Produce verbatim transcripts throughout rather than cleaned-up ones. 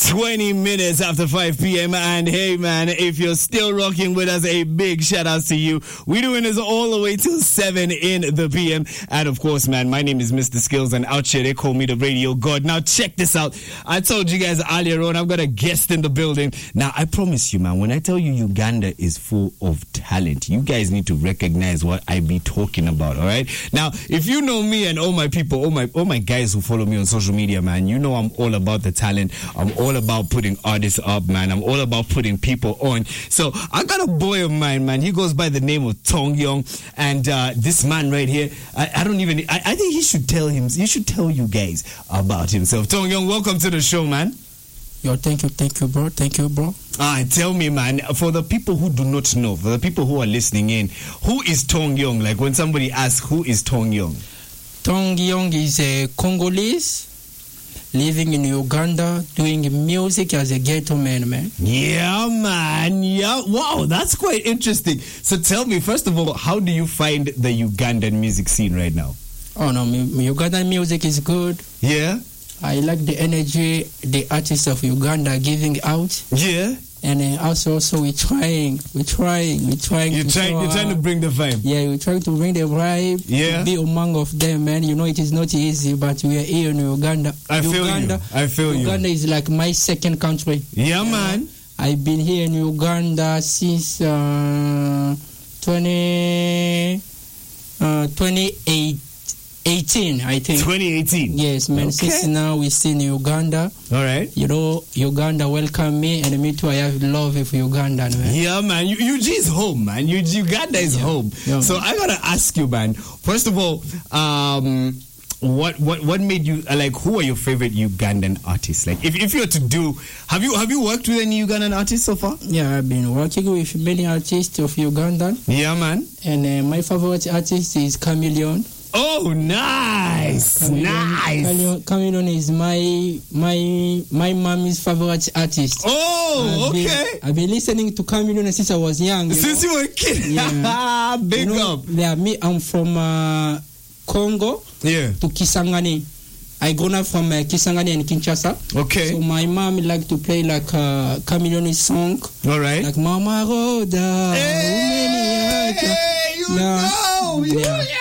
twenty minutes after five p.m. And hey, man, if you're still rocking with us, a big shout out to you. We're doing this all the way till seven in the p m. And of course, man, my name is Mister Skills, and out here they call me the radio god. Now, check this out. I told you guys earlier on, I've got a guest in the building. Now, I promise you, man, when I tell you Uganda is full of talent, you guys need to recognize what I be talking about, all right? Now, if you know me and all my people, all my all my guys who follow me on social media, man, you know I'm all about the talent. I'm all about putting artists up, man. I'm all about putting people on. So I got a boy of mine, man. He goes by the name of Tong Yong, and uh, this man right here, I, I don't even. I, I think he should tell him. He should tell you guys about himself. Tong Yong, welcome to the show, man. Yo, thank you, thank you, bro. Thank you, bro. Ah, tell me, man, for the people who do not know, for the people who are listening in, who is Tong Yong? Like when somebody asks, who is Tong Yong? Tong Yong is a Congolese living in Uganda, doing music as a ghetto man, man. Yeah, man. Yeah. Wow, that's quite interesting. So tell me, first of all, how do you find the Ugandan music scene right now? Oh, no, me, me Ugandan music is good. Yeah? I like the energy the artists of Uganda are giving out. Yeah. And uh, also, also we're trying, we're trying, we're trying. You're to trying, you're trying to bring the vibe. Yeah, we're trying to bring the vibe. Yeah. To be among of them, man. You know, it is not easy, but we are here in Uganda. I feel Uganda, you. I feel Uganda you. Uganda is like my second country. Yeah, uh, man. I've been here in Uganda since uh, twenty, uh, twenty eighteen, I think. twenty eighteen. Yes, man. Okay. Since now we see in Uganda. All right. You know, Uganda welcome me, and me too. I have love for Uganda, man. Yeah, man. U- U G is home, man. U G, Uganda is yeah. home. Yeah, so man. I gotta ask you, man. First of all, um, what what what made you uh, like? Who are your favorite Ugandan artists? Like, if if you were to do, have you have you worked with any Ugandan artists so far? Yeah, I've been working with many artists of Uganda. Yeah, man. And uh, my favorite artist is Chameleon. Oh, nice, Chameleon, nice. Chameleon, Chameleon is my my my mommy's favorite artist. Oh, I've okay. Been, I've been listening to Chameleon since I was young. You Since know? you were a kid. Yeah. Big you know, up. Yeah, me. I'm from uh, Congo. Yeah. To Kisangani. I grown up from uh, Kisangani and Kinshasa. Okay. So my mom like to play like uh, Chameleon song. All right. Like Mama Roda. Hey, hey, you yeah. know. You, Yeah. yeah.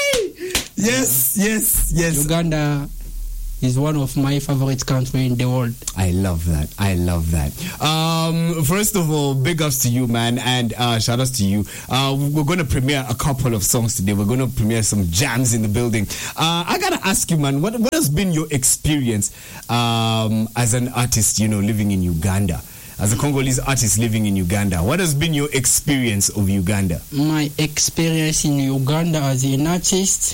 Yes, yes, yes. Uganda is one of my favorite countries in the world. I love that. I love that. Um, first of all, big ups to you, man, and uh, shout outs to you. Uh, we're going to premiere a couple of songs today. We're going to premiere some jams in the building. Uh, I got to ask you, man, what, what has been your experience um, as an artist, you know, living in Uganda? As a Congolese artist living in Uganda, what has been your experience of Uganda? My experience in Uganda as an artist,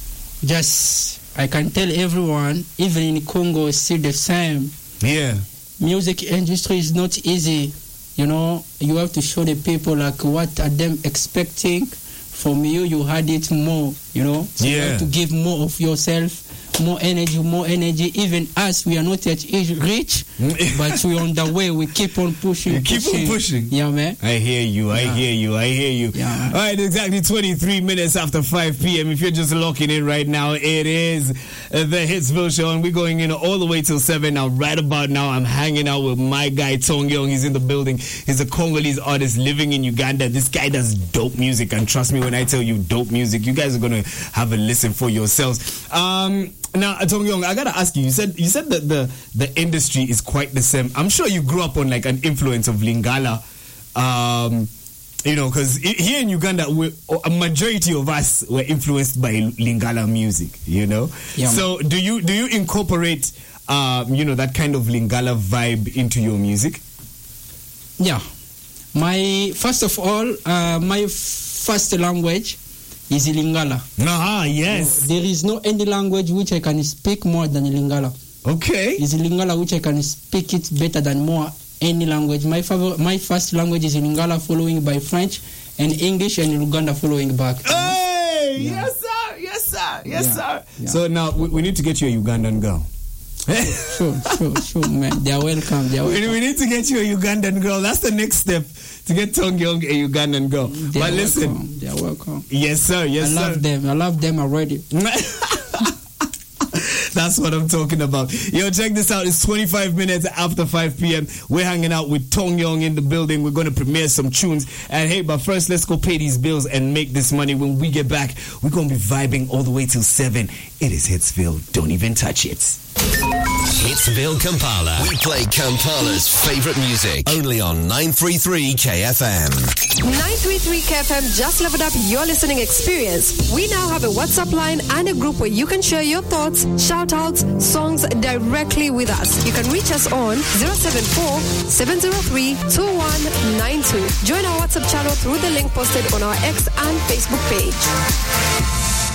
just, I can tell everyone, even in Congo, it's still the same. Yeah. Music industry is not easy. You know, you have to show the people, like, what are them expecting from you. You had it more, you know. So yeah. You have to give more of yourself. More energy, more energy. Even us, we are not yet rich, but we're on the way. We keep on pushing. You keep pushing. on pushing. Yeah, man. I hear you. I yeah. hear you. I hear you. Yeah. All right, exactly twenty-three minutes after five p.m. If you're just locking in right now, it is the Hitsville Show, and we're going in all the way till seven. Now, right about now, I'm hanging out with my guy, Tong Yong. He's in the building. He's a Congolese artist living in Uganda. This guy does dope music, and trust me when I tell you dope music, you guys are going to have a listen for yourselves. Um... Now, Tong Yong, I gotta ask you. You said you said that the the industry is quite the same. I'm sure you grew up on like an influence of Lingala, um, you know, because here in Uganda, we a majority of us were influenced by Lingala music. You know, yeah, so do you do you incorporate, um, you know, that kind of Lingala vibe into your music? Yeah, my first of all, uh, my first language is Lingala. Ah, yes. So there is no any language which I can speak more than Lingala. Okay. It's Lingala which I can speak it better than more any language. My favorite, my first language is Lingala, following by French and English, and Luganda following back. Hey, yeah. yes sir, yes sir, yes yeah. sir. Yeah. So now we, we need to get you a Ugandan girl. Sure, sure, sure, man. They are welcome. They are welcome. We need to get you a Ugandan girl. That's the next step, to get Tong Yong a Ugandan girl. They but are listen, welcome. They are welcome. Yes, sir. Yes, I sir. love them. I love them already. That's That's what I'm talking about. Yo, check this out. It's twenty-five minutes after five p.m. We're hanging out with Tong Yong in the building. We're going to premiere some tunes. And hey, but first, let's go pay these bills and make this money. When we get back, we're going to be vibing all the way till seven. It is Hitsville. Don't even touch it. Hitsville Kampala. We play Kampala's favorite music. Only on nine thirty-three K F M. nine thirty-three K F M just leveled up your listening experience. We now have a WhatsApp line and a group where you can share your thoughts, shout-outs, songs directly with us. You can reach us on zero seven four, seven zero three, two one nine two. Join our WhatsApp channel through the link posted on our X and Facebook page.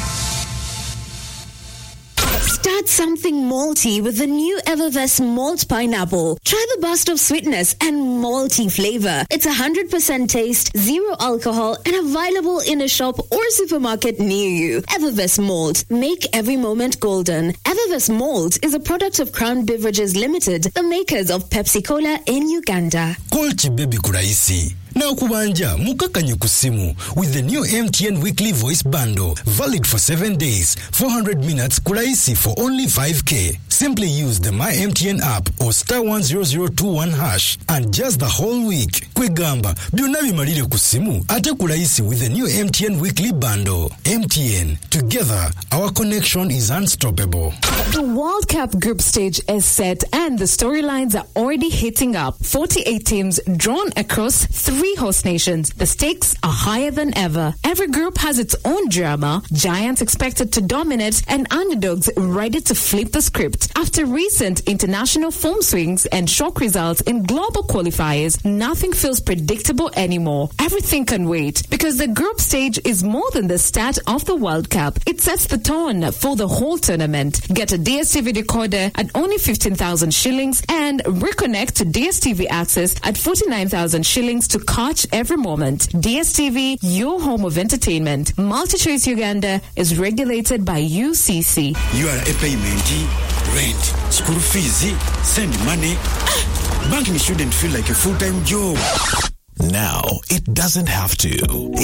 Start something malty with the new Evervest Malt Pineapple. Try the burst of sweetness and malty flavor. It's one hundred percent taste, zero alcohol, and available in a shop or supermarket near you. Evervest Malt. Make every moment golden. Evervest Malt is a product of Crown Beverages Limited, the makers of Pepsi Cola in Uganda. Kolchi baby kuraisi. Na kubanja mukakanye kusimu with the new M T N Weekly Voice Bundle, valid for seven days, four hundred minutes kuraisi for only five K. Simply use the My M T N app or star one zero zero two one hash and just the whole week. Kwegamba, bionavi malile kusimu ate kuraisi with the new M T N Weekly Bundle. M T N, together our connection is unstoppable. The World Cup group stage is set and the storylines are already heating up. forty-eight teams drawn across three host nations. The stakes are higher than ever. Every group has its own drama, giants expected to dominate and underdogs ready to flip the script. After recent international form swings and shock results in global qualifiers, nothing feels predictable anymore. Everything can wait because the group stage is more than the start of the World Cup. It sets the tone for the whole tournament. Get a D S T V decoder at only fifteen thousand shillings and reconnect to D S T V Access at forty-nine thousand shillings to catch every moment. D S T V, your home of entertainment. MultiChoice Uganda is regulated by U C C. You are a payment, rent, school fees, send money. Banking shouldn't feel like a full-time job. Now, it doesn't have to.